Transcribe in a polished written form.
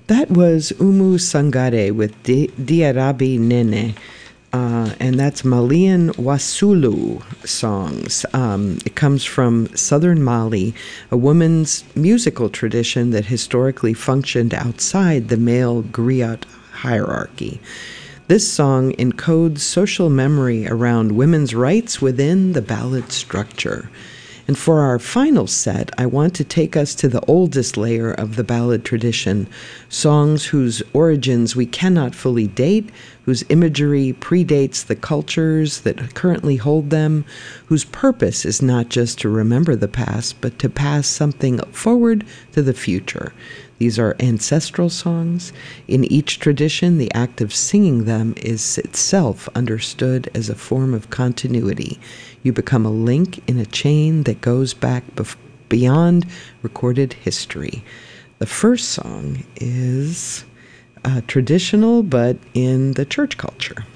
That was Umu Sangare with Diarabi Nene. And that's Malian Wasulu songs. It comes from southern Mali, a woman's musical tradition that historically functioned outside the male griot hierarchy. This song encodes social memory around women's rights within the ballad structure. And for our final set, I want to take us to the oldest layer of the ballad tradition, songs whose origins we cannot fully date, whose imagery predates the cultures that currently hold them, whose purpose is not just to remember the past, but to pass something forward to the future. These are ancestral songs. In each tradition, the act of singing them is itself understood as a form of continuity. You become a link in a chain that goes back beyond recorded history. The first song is traditional, but in the church culture.